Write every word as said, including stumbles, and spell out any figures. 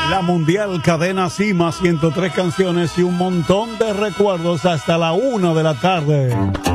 La Mundial Cadena Cima, ciento tres canciones y un montón de recuerdos hasta la una de la tarde.